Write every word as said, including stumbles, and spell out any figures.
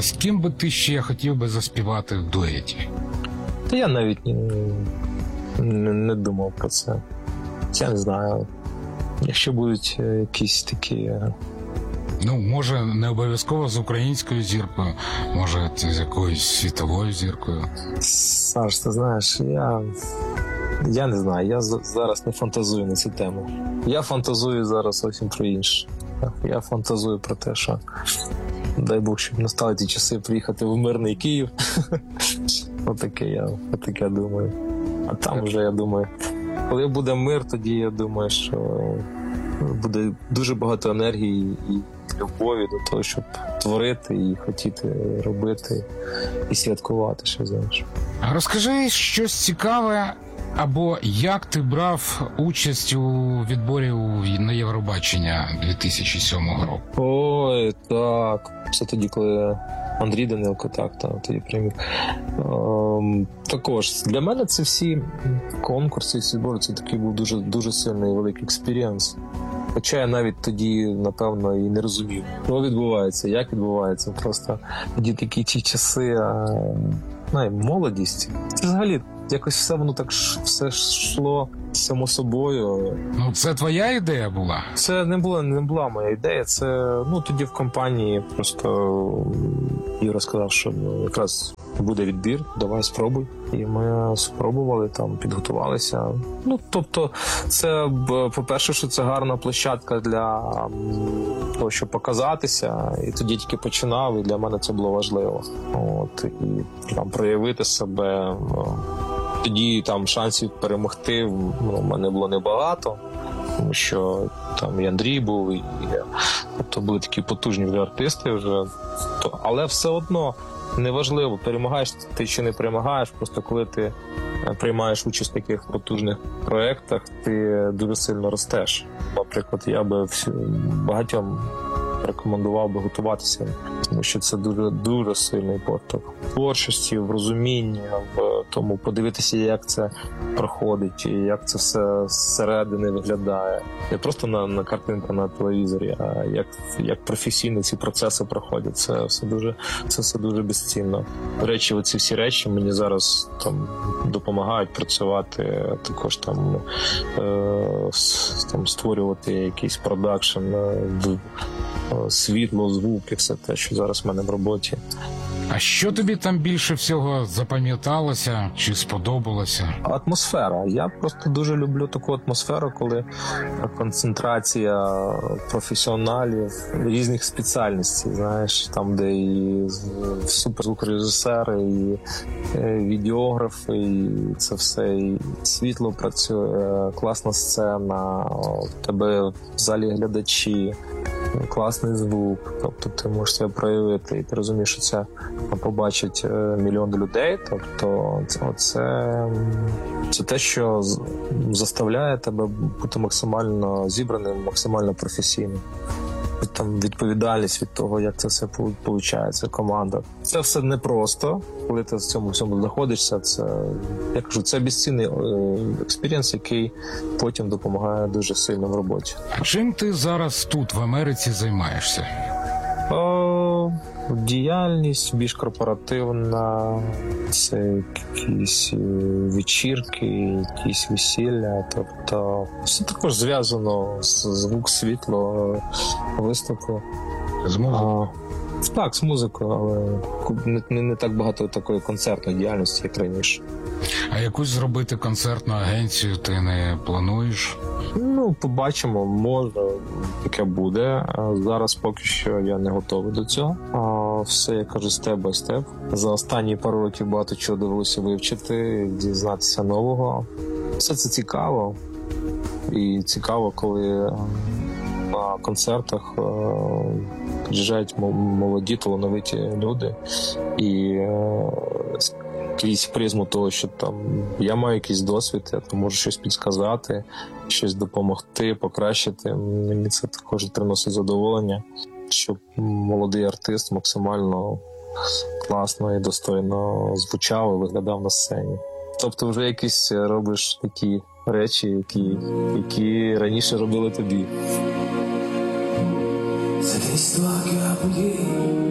з ким би ти ще хотів би заспівати в дуеті? Та я навіть не, не, не думав про це. Я не знаю. Якщо будуть якісь такі... Ну, може, не обов'язково з українською зіркою, може, з якоюсь світовою зіркою. Саш, ти знаєш, я... Я не знаю, я зараз не фантазую на цю тему. Я фантазую зараз зовсім про інше. Я фантазую про те, що дай Бог, щоб настали ті часи приїхати в мирний Київ. Отаке я, отаке думаю. А там вже, я думаю, коли буде мир, тоді я думаю, що буде дуже багато енергії і любові до того, щоб творити і хотіти робити і святкувати, що знаєш. Розкажи щось цікаве, або як ти брав участь у відборі на Євробачення дві тисячі сьомого року? Ой, так. Це тоді, коли Андрій Данилко, так, так, тоді приміг. Ем, також, для мене це всі конкурси, всі збори, це такий був дуже, дуже сильний і великий експірієнс. Хоча я навіть тоді, напевно, і не розумів, що відбувається, як відбувається. Просто тоді такі ті часи, знає, молодість. Це взагалі якось все воно так все йшло само собою. Ну, це твоя ідея була? Це не була, не була моя ідея. Це, ну, тоді в компанії просто Юра сказав, що ну, якраз буде відбір, давай спробуй. І ми спробували, там, підготувалися. Ну, тобто, це, по-перше, що це гарна площадка для того, щоб показатися. І тоді тільки починав, і для мене це було важливо. От, і там проявити себе. Тоді там шансів перемогти ну, в мене було небагато, тому що там і Андрій був, і я. Тобто були такі потужні вже артисти вже. Але все одно неважливо, перемагаєш ти чи не перемагаєш, просто коли ти приймаєш участь в таких потужних проєктах, ти дуже сильно ростеш. Наприклад, я би багатьом рекомендував би готуватися, тому що це дуже дуже сильний поштовх в творчості, в розумінні, в тому подивитися, як це проходить, і як це все зсередини виглядає. Не просто на, на картинка на телевізорі, а як, як професійно ці процеси проходять. Це все дуже, це все дуже безцінно. До речі, оці всі речі мені зараз там допомагають працювати, також там, е, там створювати якийсь продакшн, е, світло, звуки, все те, що зараз в мене в роботі. А що тобі там більше всього запам'яталося чи сподобалося? Атмосфера. Я просто дуже люблю таку атмосферу, коли концентрація професіоналів різних спеціальностей, знаєш, там, де і суперзвукорежисери, і відеографи, і це все, і світло працює, класна сцена, в тебе в залі глядачі, класний звук, тобто ти можеш себе проявити, і ти розумієш, що це побачить мільйони людей, тобто це, це те, що заставляє тебе бути максимально зібраним, максимально професійним. Там відповідальність від того, як це все виходить, команда. Це все непросто, коли ти в цьому всьому знаходишся. Це, я кажу, це безцінний експірієнс, який потім допомагає дуже сильно в роботі. А чим ти зараз тут, в Америці, займаєшся? О, діяльність більш корпоративна, це якісь вечірки, якісь весілля, тобто все також зв'язано з звук, світло, виступи. З музикою? Так, з музикою, але не, не так багато такої концертної діяльності, як раніше. А якусь зробити концертну агенцію ти не плануєш? Ну, побачимо, може, таке буде. Зараз поки що я не готовий до цього. Все, я кажу, степ бай степ. За останні пару років багато чого довелося вивчити, дізнатися нового. Все це цікаво. І цікаво, коли на концертах приїжджають молоді, талановиті люди. І крізь призму того, що там я маю якийсь досвід, я там можу щось підсказати, щось допомогти, покращити. Мені це також приносить задоволення, щоб молодий артист максимально класно і достойно звучав і виглядав на сцені. Тобто вже якісь робиш такі речі, які, які раніше робили тобі. Cette histoire qui a brillé